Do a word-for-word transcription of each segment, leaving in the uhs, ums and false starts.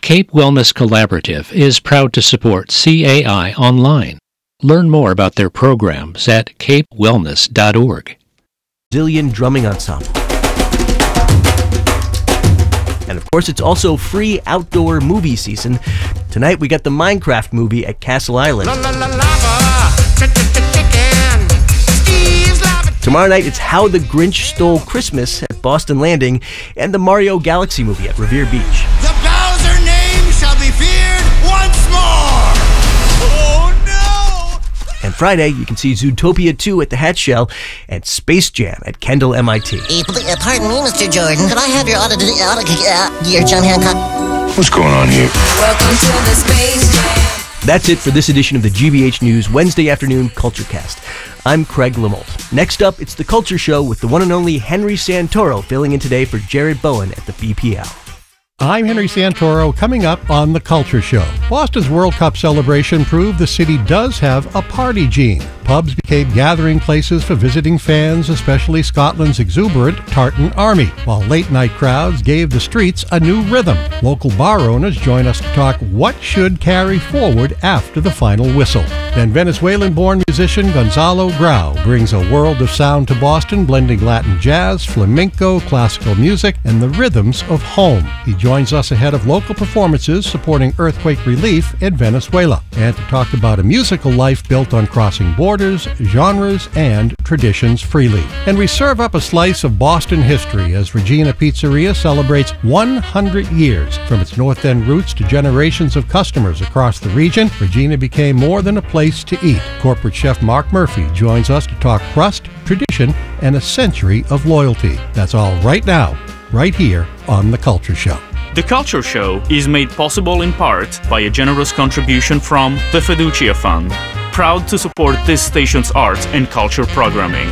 Cape Wellness Collaborative is proud to support C A I online. Learn more about their programs at cape wellness dot org. Zillion Drumming Ensemble. And of course, it's also free outdoor movie season. Tonight we got the Minecraft movie at Castle Island. La, la, la, lava. Chicken. Steve's lava. Tomorrow night it's How the Grinch Stole Christmas at Boston Landing and the Mario Galaxy movie at Revere Beach. The Bowser name shall be feared once more. Oh no! And Friday you can see Zootopia two at the Hatch Shell and Space Jam at Kendall M I T. Uh, pardon me, Mister Jordan. Could I have your auto, auto uh, gear, John Hancock? What's going on here? Welcome to the Space Jam. That's it for this edition of the G B H News Wednesday afternoon Culturecast. I'm Craig Lamolt. Next up, it's The Culture Show with the one and only Henry Santoro filling in today for Jared Bowen at the B P L. I'm Henry Santoro. Coming up on The Culture Show. Boston's World Cup celebration proved the city does have a party gene. Pubs became gathering places for visiting fans, especially Scotland's exuberant Tartan Army, while late-night crowds gave the streets a new rhythm. Local bar owners join us to talk what should carry forward after the final whistle. Then Venezuelan-born musician Gonzalo Grau brings a world of sound to Boston, blending Latin jazz, flamenco, classical music, and the rhythms of home. He joins us ahead of local performances supporting earthquake relief in Venezuela, and to talk about a musical life built on crossing borders, genres, and traditions freely. And we serve up a slice of Boston history as Regina Pizzeria celebrates one hundred years. From its North End roots to generations of customers across the region, Regina became more than a place to eat. Corporate chef Mark Murphy joins us to talk crust, tradition, and a century of loyalty. That's all right now, right here on The Culture Show. The Culture Show is made possible in part by a generous contribution from the Fiducia Fund, proud to support this station's arts and culture programming.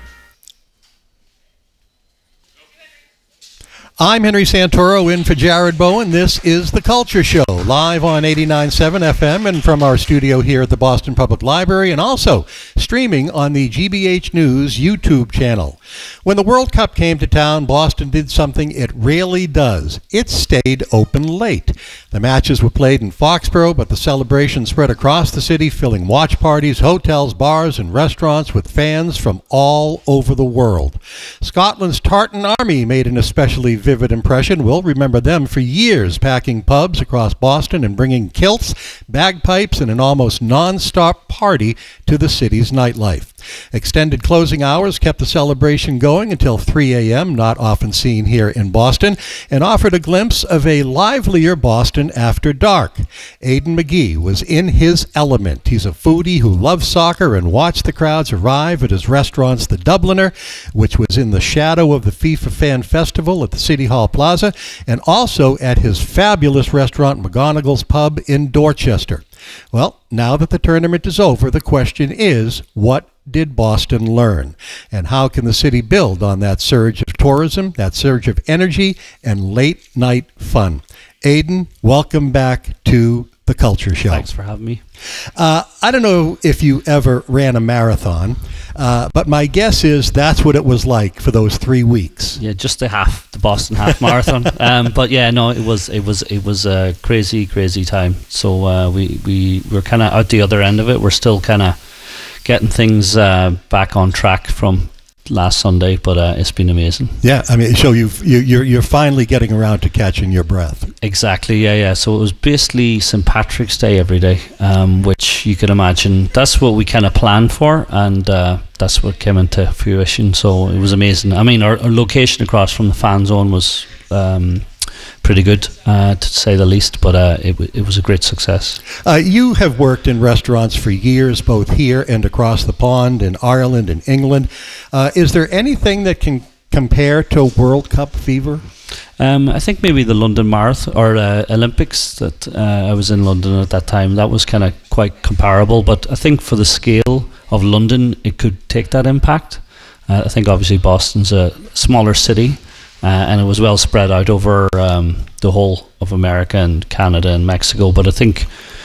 I'm Henry Santoro in for Jared Bowen. This is The Culture Show, live on eighty-nine point seven F M and from our studio here at the Boston Public Library, and also streaming on the G B H News YouTube channel. When the World Cup came to town, Boston did something it rarely does. It stayed open late. The matches were played in Foxborough, but the celebration spread across the city, filling watch parties, hotels, bars, and restaurants with fans from all over the world. Scotland's Tartan Army made an especially vivid impression. We'll remember them for years, packing pubs across Boston and bringing kilts, bagpipes, and an almost non-stop party to the city's nightlife. Extended closing hours kept the celebration going until three a.m., not often seen here in Boston, and offered a glimpse of a livelier Boston after dark. Aidan McGee was in his element. He's a foodie who loves soccer and watched the crowds arrive at his restaurants, The Dubliner, which was in the shadow of the FIFA Fan Festival at the City Hall Plaza, and also at his fabulous restaurant, McGonagall's Pub in Dorchester. Well, now that the tournament is over, the question is, what did Boston learn? And how can the city build on that surge of tourism, that surge of energy, and late-night fun? Aidan, welcome back to The Culture Show. Thanks for having me. Uh, I don't know if you ever ran a marathon, uh, but my guess is that's what it was like for those three weeks. Yeah, just the half, the Boston half marathon. Um, but yeah, no, it was it was it was a crazy, crazy time. So uh, we we were kind of out the other end of it. We're still kind of getting things uh, back on track from last Sunday, but uh, it's been amazing. Yeah, I mean, so you've, you, you're you're finally getting around to catching your breath. Exactly, yeah, yeah. So it was basically Saint Patrick's Day every day, um, which you can imagine. That's what we kind of planned for, and uh, that's what came into fruition. So it was amazing. I mean, our, our location across from the fan zone was um, pretty good, uh, to say the least, but uh, it, w- it was a great success. Uh, you have worked in restaurants for years, both here and across the pond, in Ireland and England. Uh, is there anything that can compare to World Cup fever? Um, I think maybe the London Marathon or uh, Olympics that uh, I was in London at that time, that was kind of quite comparable, but I think for the scale of London, it could take that impact. Uh, I think obviously Boston's a smaller city, uh, and it was well spread out over um, the whole of America and Canada and Mexico, but I think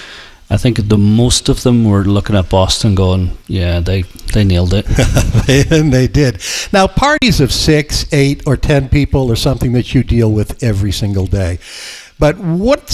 I think the most of them were looking at Boston going, yeah, they, they nailed it. And they did. Now, parties of six, eight, or ten people are something that you deal with every single day. But what